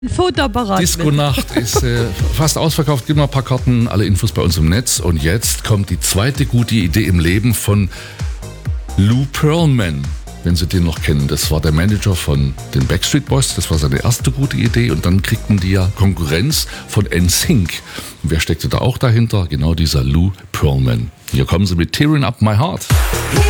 Ein Fotoapparat. Disco-Nacht ist fast ausverkauft. Gib mal ein paar Karten, alle Infos bei uns im Netz. Und jetzt kommt die zweite gute Idee im Leben von Lou Pearlman, wenn Sie den noch kennen. Das war der Manager von den Backstreet Boys. Das war seine erste gute Idee. Und dann kriegten die ja Konkurrenz von NSYNC. Und wer steckte da auch dahinter? Genau dieser Lou Pearlman. Hier kommen sie mit Tearing Up My Heart.